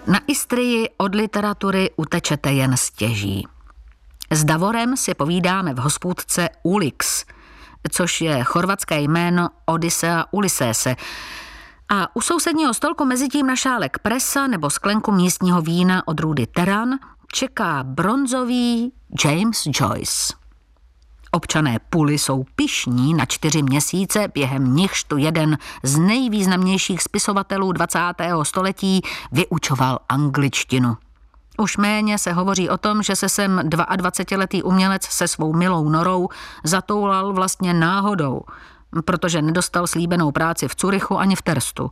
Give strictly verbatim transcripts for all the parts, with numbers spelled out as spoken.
Na Istrii od literatury utečete jen stěží. S Davorem si povídáme v hospůdce Ulix, což je chorvatské jméno Odisea Ulyssese. A u sousedního stolku mezitím na šálek presa nebo sklenku místního vína od růdy Teran čeká bronzový James Joyce. Občané Puly jsou pyšní na čtyři měsíce, během nichž tu jeden z nejvýznamnějších spisovatelů dvacátého století vyučoval angličtinu. Už méně se hovoří o tom, že se sem dvaadvacetiletý umělec se svou milou Norou zatoulal vlastně náhodou, protože nedostal slíbenou práci v Curychu ani v Terstu.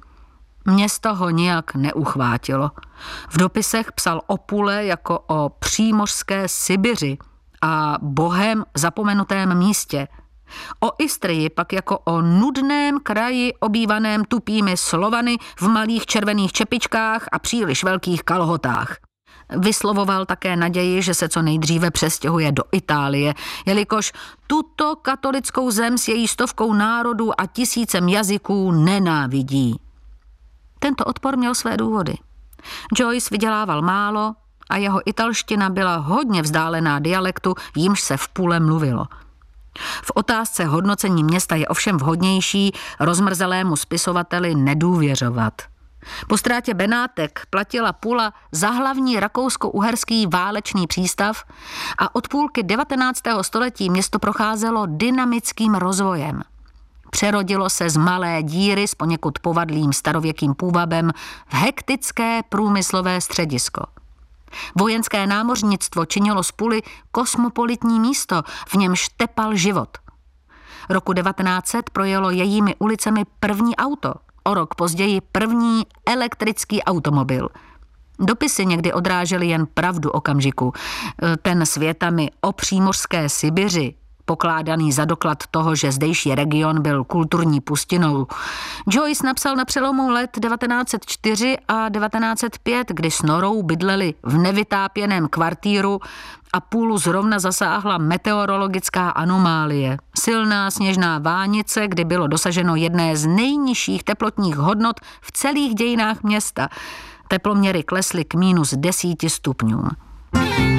Město ho nijak neuchvátilo. V dopisech psal o Pule jako o přímořské Sibiři a bohem zapomenutém místě. O Istrii pak jako o nudném kraji obývaném tupými Slovany v malých červených čepičkách a příliš velkých kalhotách. Vyslovoval také naději, že se co nejdříve přestěhuje do Itálie, jelikož tuto katolickou zem s její stovkou národů a tisícem jazyků nenávidí. Tento odpor měl své důvody. Joyce vydělával málo a jeho italština byla hodně vzdálená dialektu, jímž se v Pule mluvilo. V otázce hodnocení města je ovšem vhodnější rozmrzelému spisovateli nedůvěřovat. Po ztrátě Benátek platila Pula za hlavní rakousko-uherský válečný přístav a od půlky devatenáctého století město procházelo dynamickým rozvojem. Přerodilo se z malé díry s poněkud povadlým starověkým půvabem v hektické průmyslové středisko. Vojenské námořnictvo činilo z Puly kosmopolitní místo, v němž tepal život. Roku devatenáct set projelo jejími ulicemi první auto, o rok později první elektrický automobil. Dopisy někdy odrážely jen pravdu okamžiku. Ten s větami o přímořské Sibiři, pokládaný za doklad toho, že zdejší region byl kulturní pustinou, Joyce napsal na přelomu let devatenáct set čtyři a devatenáct set pět, kdy s Norou bydleli v nevytápěném kvartíru a Pulu zrovna zasáhla meteorologická anomálie. Silná sněžná vánice, kdy bylo dosaženo jedné z nejnižších teplotních hodnot v celých dějinách města. Teploměry klesly k mínus desíti stupňům.